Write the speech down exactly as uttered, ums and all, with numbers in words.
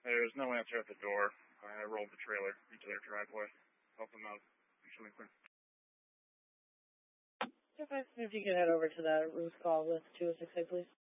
There's no answer at the door. I rolled the trailer into their driveway. Help them out. Actually, If you can head over to that roof call with two oh six eight, please.